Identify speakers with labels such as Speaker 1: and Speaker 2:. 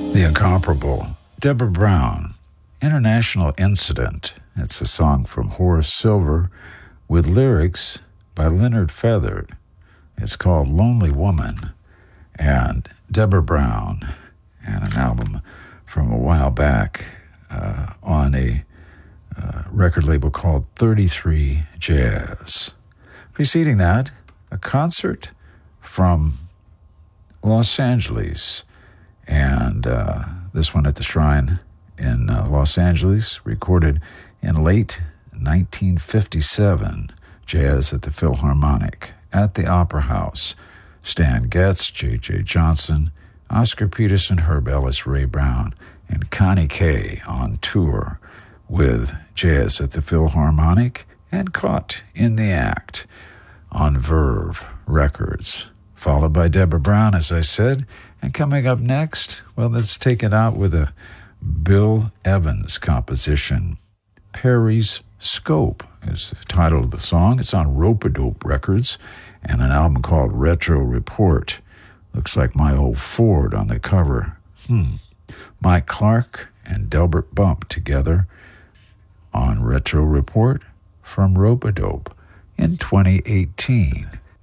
Speaker 1: The incomparable Deborah Brown, International Incident. It's a song from Horace Silver with lyrics by Leonard Feathered. It's called Lonely Woman. And Deborah Brown, and an album from a while back on a record label called 33 Jazz. Preceding that, a concert from Los Angeles. And this one at the Shrine in Los Angeles, recorded in late 1957. Jazz at the Philharmonic, at the Opera House. Stan Getz, J.J. Johnson, Oscar Peterson, Herb Ellis, Ray Brown, and Connie Kay on tour with Jazz at the Philharmonic and Caught in the Act on Verve Records. Followed by Deborah Brown, as I said. And coming up next, well, let's take it out with a Bill Evans composition. Perry's Scope is the title of the song. It's on Rope-A-Dope Records and an album called Retro Report. Looks like my old Ford on the cover. Mike Clark and Delbert Bump together on Retro Report from Rope-A-Dope in 2018.